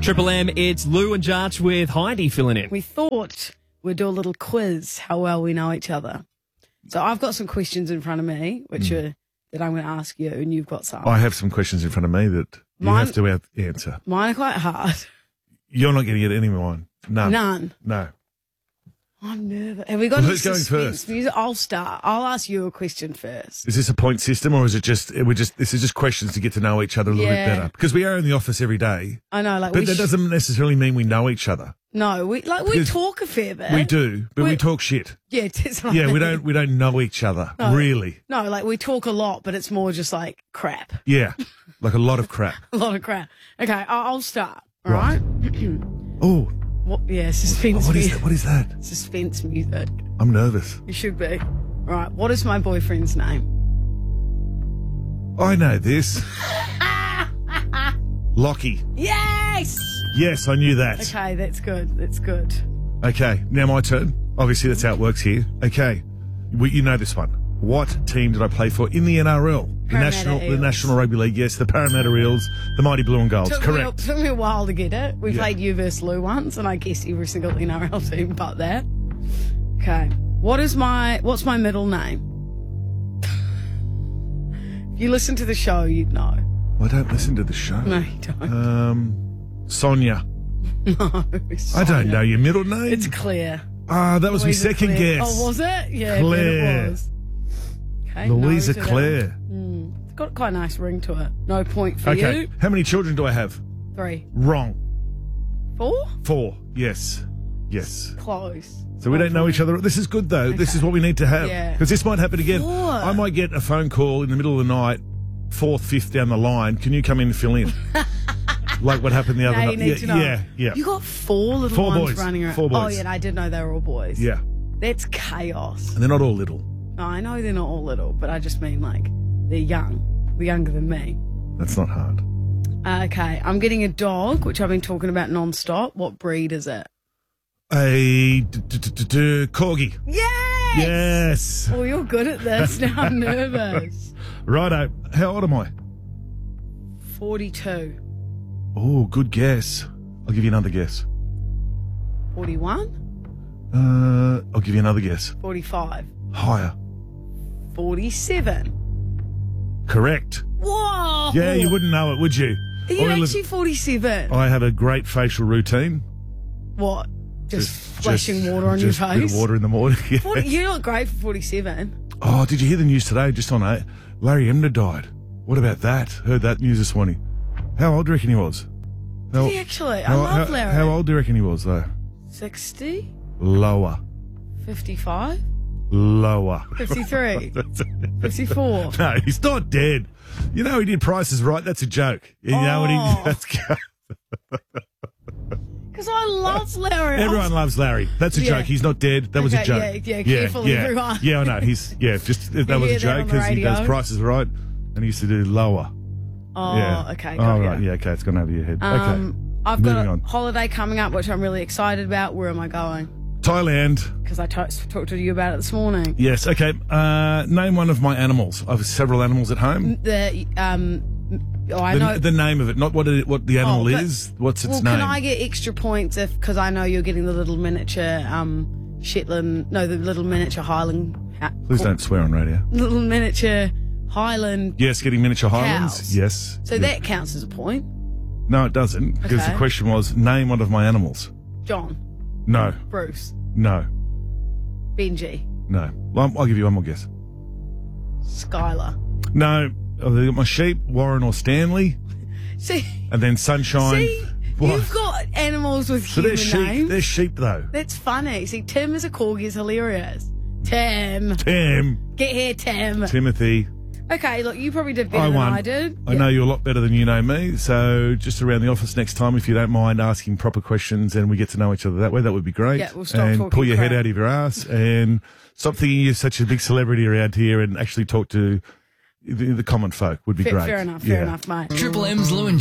Triple M, it's Lou and Jarch with Heidi filling in. We thought we'd do a little quiz, how well we know each other. So I've got some questions in front of me, which are that I'm going to ask you, and you've got some. I have some questions in front of me that you have to answer. Mine are quite hard. You're not going to get any of mine. None. No. I'm nervous. Have we got Who's going first? Music? I'll start. I'll ask you a question first. Is this a point system, or is it just this is just questions to get to know each other a little bit better? Because we are in the office every day. I know, but that doesn't necessarily mean we know each other. No, we talk a fair bit. We do, but we talk shit. Yeah, that's what yeah. I mean. We don't know each other really. No, like we talk a lot, but it's more just like crap. Yeah, like a lot of crap. A lot of crap. Okay, I'll start. All right. Oh. Yeah, suspense music. What is that? Suspense music. I'm nervous. You should be. All right, what is my boyfriend's name? I know this. Lockie. Yes! Yes, I knew that. Okay, that's good. That's good. Okay, now my turn. Obviously, that's how it works here. Okay, you know this one. What team did I play for in the NRL? The National Rugby League, yes. The Parramatta Eels, the Mighty Blue and Golds, correct. Took me a while to get it. We played you versus Lou once, and I guess every single NRL team but that. Okay. What's my middle name? If you listen to the show, you'd know. I don't listen to the show. No, you don't. Sonia. No, Sonia. I don't know your middle name. It's Claire. Ah, that was my second guess. Oh, was it? Yeah, Claire. It was. Okay, Louisa Claire. It's got quite a nice ring to it. No point for you. Okay. How many children do I have? 3. Wrong. 4? 4. Yes. Yes. Close. So we don't know each other. This is good, though. Okay. This is what we need to have. Yeah. Because this might happen again. 4. I might get a phone call in the middle of the night, 4th, 5th down the line. Can you come in and fill in? Like what happened the other night. You need to know. Yeah. You got 4 little ones boys. running around. 4 boys. Oh, yeah, I did know they were all boys. Yeah. That's chaos. And they're not all little. No, I know they're not all little, but I just mean, like, they're young. They're younger than me. That's not hard. Okay, I'm getting a dog, which I've been talking about non-stop. What breed is it? A corgi. Yes! Yes. Oh, you're good at this. Now I'm nervous. Righto. How old am I? 42. Oh, good guess. I'll give you another guess. 41? I'll give you another guess. 45. Higher. 47. Correct. Whoa! Yeah, you wouldn't know it, would you? Are you actually 47? I have a great facial routine. What? Just splashing water on your face? Just a bit of water in the morning. Yeah. You look great for 47. Oh, did you hear the news today? Just on Larry Emder died. What about that? Heard that news this morning. How old do you reckon he was? Did he actually? I love Larry. How old do you reckon he was, though? 60? Lower. 55? Lower. 53? 54? No, he's not dead. You know he did Prices Right. That's a joke. You know what he... Because I love Larry. Everyone loves Larry. That's a joke. He's not dead. That was a joke. Yeah, careful, everyone. Yeah, I know. That was a joke because he does Prices Right and he used to do Lower. Oh, yeah. Okay. Right. Yeah, okay. It's gone over your head. Okay. I've got a holiday coming up, which I'm really excited about. Where am I going? Thailand. Because I talked to you about it this morning. Yes. Okay. Name one of my animals. I have several animals at home. The name of it, not what the animal is. What's its name? Can I get extra points because I know you're getting the little miniature Shetland? No, the little miniature Highland. Please don't swear on radio. Little miniature Highland. Yes, getting miniature Highlands. Cows. Yes. So that counts as a point. No, it doesn't, because the question was name one of my animals. John. No. Bruce. No. Benji. No. I'll give you one more guess. Skylar. No. I've got my sheep, Warren or Stanley. See. And then Sunshine. See, you've got animals with human names. They're sheep, though. That's funny. See, Tim is a corgi is hilarious. Tim. Get here, Tim. Timothy. Okay, look, you probably did better than I did. I know you a lot better than you know me, so just around the office next time, if you don't mind asking proper questions and we get to know each other that way, that would be great. Yeah, we'll stop talking pull your crap. head out of your ass and stop thinking you're such a big celebrity around here and actually talk to the common folk would be great. Fair enough, mate. Triple M's Lou and